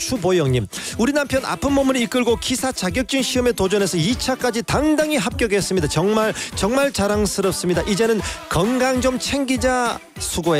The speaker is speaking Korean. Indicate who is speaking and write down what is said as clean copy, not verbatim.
Speaker 1: 추보영님, 우리 남편 아픈 몸을 이끌고 기사 자격증 시험에 도전해서 2차까지 당당히 합격했습니다. 정말 자랑스럽습니다. 이제는 건강 좀 챙기자. 수고해.